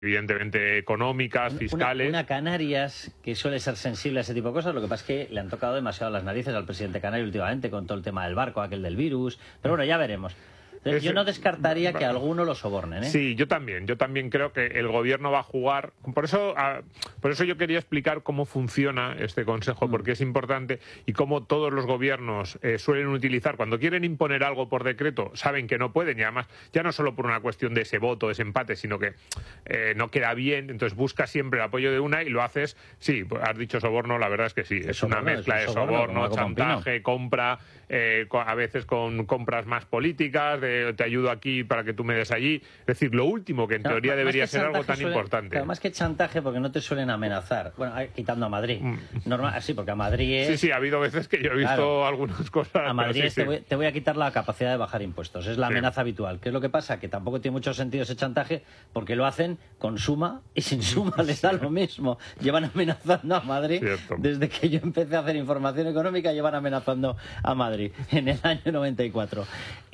evidentemente económicas, fiscales. Una Canarias que suele ser sensible a ese tipo de cosas, lo que pasa es que le han tocado demasiado las narices al presidente canario últimamente con todo el tema del barco, aquel del virus, pero bueno, ya veremos. Yo no descartaría que alguno lo sobornen, ¿eh? Sí, yo también creo que el gobierno va a jugar. Por eso yo quería explicar cómo funciona este Consejo, porque es importante y cómo todos los gobiernos suelen utilizar, cuando quieren imponer algo por decreto, saben que no pueden, y además ya no solo por una cuestión de ese voto, de ese empate, sino que no queda bien, entonces busca siempre el apoyo de una y lo haces. Sí, pues has dicho soborno, la verdad es que sí, es una mezcla de soborno, chantaje, compra, a veces con compras más políticas, te ayudo aquí para que tú me des allí. Es decir, lo último que en teoría debería ser algo tan importante. Claro, más que chantaje, porque no te suelen amenazar. Bueno, quitando a Madrid. Sí, porque a Madrid es... Sí, ha habido veces que yo he visto algunas cosas. A Madrid te voy a quitar la capacidad de bajar impuestos. Es la amenaza habitual. ¿Qué es lo que pasa? Que tampoco tiene mucho sentido ese chantaje, porque lo hacen con suma y sin suma les da lo mismo. Llevan amenazando a Madrid. Cierto. Desde que yo empecé a hacer información económica, llevan amenazando a Madrid en el año 94.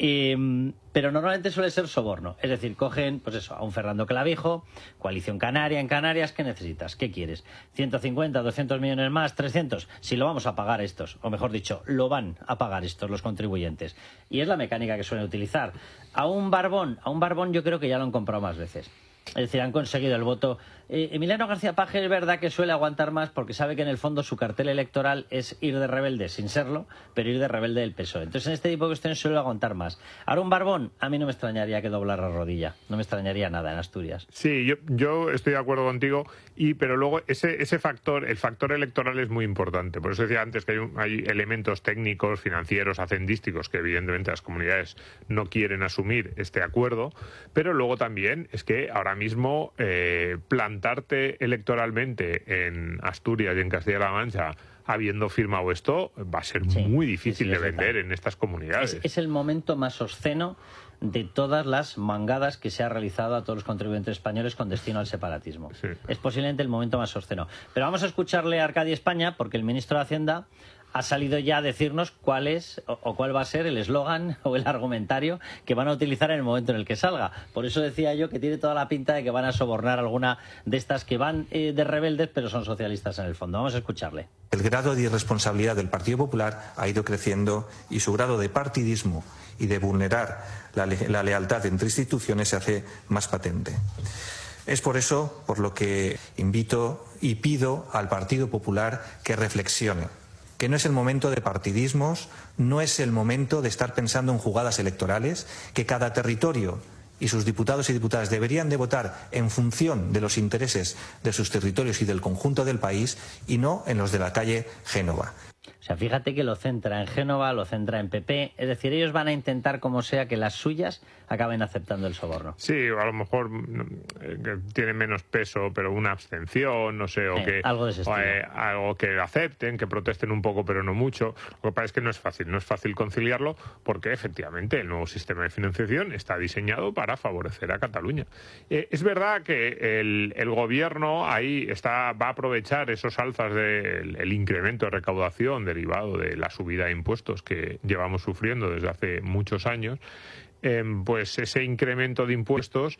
Pero normalmente suele ser soborno. Es decir, cogen, pues eso, a un Fernando Clavijo, Coalición Canaria en Canarias, ¿qué necesitas? ¿Qué quieres? ¿150, 200 millones más, 300? Si lo vamos a pagar estos, o mejor dicho, lo van a pagar estos los contribuyentes. Y es la mecánica que suelen utilizar. A un Barbón yo creo que ya lo han comprado más veces. Es decir, han conseguido el voto. Emiliano García Paje es verdad que suele aguantar más porque sabe que en el fondo su cartel electoral es ir de rebelde sin serlo, pero ir de rebelde del PSOE. Entonces en este tipo de cuestiones suele aguantar más. Ahora un Barbón, a mí no me extrañaría que doblara la rodilla. No me extrañaría nada en Asturias. Sí, yo estoy de acuerdo contigo, pero luego ese factor, el factor electoral es muy importante. Por eso decía antes que hay elementos técnicos, financieros, hacendísticos que evidentemente las comunidades no quieren asumir este acuerdo, pero luego también es que ahora mismo plantarte electoralmente en Asturias y en Castilla-La Mancha habiendo firmado esto va a ser muy difícil de vender en estas comunidades. Es el momento más obsceno de todas las mangadas que se ha realizado a todos los contribuyentes españoles con destino al separatismo. Sí. Es posiblemente el momento más obsceno. Pero vamos a escucharle a Arcadia España, porque el ministro de Hacienda ha salido ya a decirnos cuál es o cuál va a ser el eslogan o el argumentario que van a utilizar en el momento en el que salga. Por eso decía yo que tiene toda la pinta de que van a sobornar alguna de estas que van de rebeldes, pero son socialistas en el fondo. Vamos a escucharle. El grado de irresponsabilidad del Partido Popular ha ido creciendo y su grado de partidismo y de vulnerar la lealtad entre instituciones se hace más patente. Es por eso por lo que invito y pido al Partido Popular que reflexione, que no es el momento de partidismos, no es el momento de estar pensando en jugadas electorales, que cada territorio y sus diputados y diputadas deberían de votar en función de los intereses de sus territorios y del conjunto del país y no en los de la calle Génova. O sea, fíjate que lo centra en Génova, lo centra en PP, es decir, ellos van a intentar como sea que las suyas acaben aceptando el soborno. Sí, a lo mejor que tiene menos peso, pero una abstención, no sé, algo de ese estilo. Algo que acepten, que protesten un poco, pero no mucho. Lo que pasa es que no es fácil conciliarlo, porque efectivamente el nuevo sistema de financiación está diseñado para favorecer a Cataluña. Es verdad que el gobierno ahí va a aprovechar esos alzas del incremento de recaudación derivado de la subida de impuestos que llevamos sufriendo desde hace muchos años. Pues ese incremento de impuestos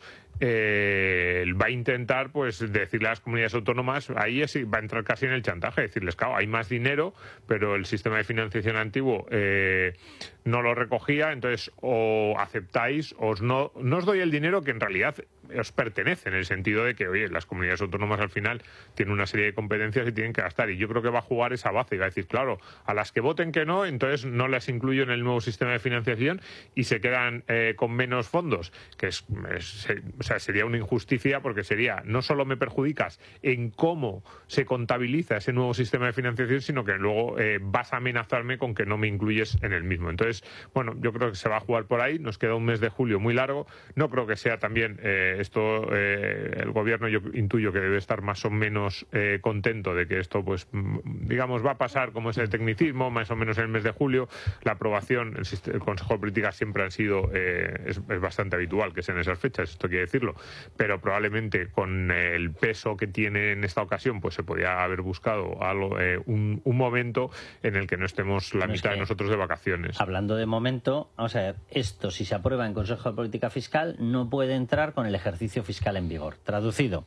va a intentar pues decirle a las comunidades autónomas, ahí va a entrar casi en el chantaje, decirles, claro, hay más dinero, pero el sistema de financiación antiguo no lo recogía, entonces o aceptáis o no os doy el dinero que en realidad os pertenece, en el sentido de que, oye, las comunidades autónomas al final tienen una serie de competencias y tienen que gastar, y yo creo que va a jugar esa baza y va a decir, claro, a las que voten que no, entonces no las incluyo en el nuevo sistema de financiación y se quedan con menos fondos, que sería una injusticia, porque sería, no solo me perjudicas en cómo se contabiliza ese nuevo sistema de financiación, sino que luego vas a amenazarme con que no me incluyes en el mismo. Entonces, bueno, yo creo que se va a jugar por ahí, nos queda un mes de julio muy largo, no creo que sea también esto, el gobierno yo intuyo que debe estar más o menos contento de que esto, pues, digamos, va a pasar como ese tecnicismo, más o menos en el mes de julio. La aprobación, el Consejo de Política siempre han sido, es bastante habitual que sean esas fechas, esto quiere decirlo, pero probablemente con el peso que tiene en esta ocasión, pues se podía haber buscado algo, un momento en el que no estemos la mitad de nosotros de vacaciones. Hablando de momento, vamos a ver, esto si se aprueba en Consejo de Política Fiscal no puede entrar con el ejército ejercicio fiscal en vigor. Traducido,